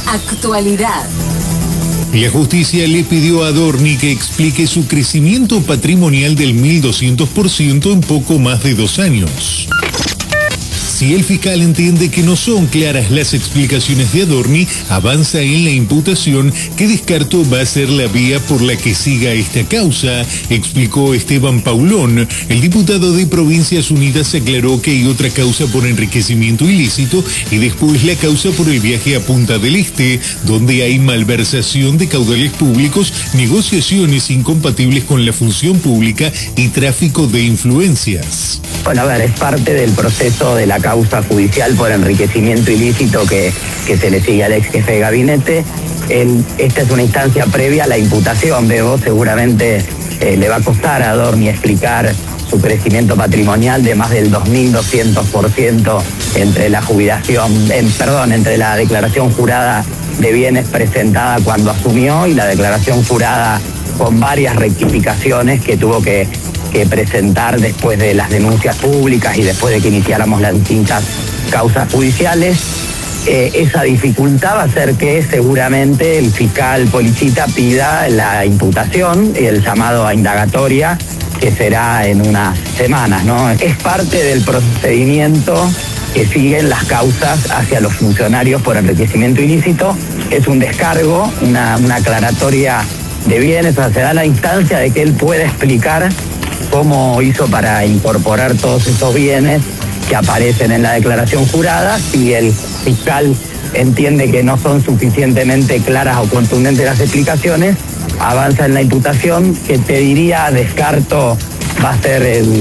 Actualidad. La justicia le pidió a Adorni que explique su crecimiento patrimonial del 1.200% en poco más de 2 años. Si el fiscal entiende que no son claras las explicaciones de Adorni, avanza en la imputación que descartó va a ser la vía por la que siga esta causa, explicó Esteban Paulón. El diputado de Provincias Unidas aclaró que hay otra causa por enriquecimiento ilícito y después la causa por el viaje a Punta del Este, donde hay malversación de caudales públicos, negociaciones incompatibles con la función pública y tráfico de influencias. Bueno, a ver, es parte del proceso de la causa judicial por enriquecimiento ilícito que se le sigue al ex jefe de gabinete. Esta es una instancia previa a la imputación. Veo, seguramente le va a costar a Adorni explicar su crecimiento patrimonial de más del 2.200% entre entre la declaración jurada de bienes presentada cuando asumió y la declaración jurada con varias rectificaciones que tuvo que presentar después de las denuncias públicas y después de que iniciáramos las distintas causas judiciales. Esa dificultad va a hacer que seguramente el fiscal Polichita pida la imputación y el llamado a indagatoria, que será en unas semanas, ¿no? Es parte del procedimiento que siguen las causas hacia los funcionarios por enriquecimiento ilícito. Es un descargo, una aclaratoria de bienes, o sea, se da la instancia de que él pueda explicar cómo hizo para incorporar todos esos bienes que aparecen en la declaración jurada. Si el fiscal entiende que no son suficientemente claras o contundentes las explicaciones, avanza en la imputación, que te diría, descarto, va a ser